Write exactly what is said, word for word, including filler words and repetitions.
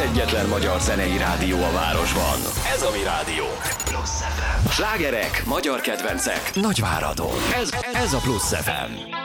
egyetlen magyar zenei rádió a városban. Ez a mi rádió. Slágerek, magyar kedvencek, Nagyváradon. Ez, ez a Plusz ef em.